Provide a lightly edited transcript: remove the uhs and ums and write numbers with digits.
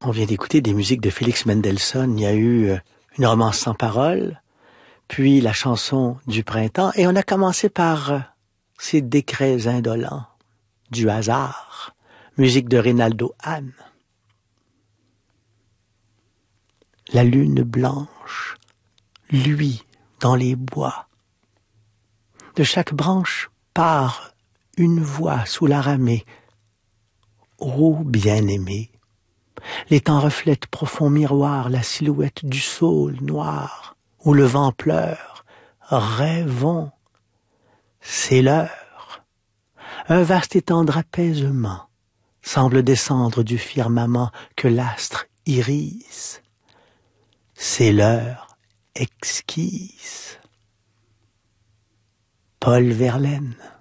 On vient d'écouter des musiques de Félix Mendelssohn. Il y a eu une romance sans paroles, puis la chanson du printemps, et on a commencé par ces décrets indolents du hasard, musique de Reynaldo Hahn. La lune blanche, lui, dans les bois. De chaque branche part une voix sous la ramée. Ô bien-aimé, les temps reflètent profond miroir la silhouette du saule noir, où le vent pleure. Rêvons, c'est l'heure. Un vaste étang d'apaisement semble descendre du firmament que l'astre irise. C'est l'heure exquise. Paul Verlaine.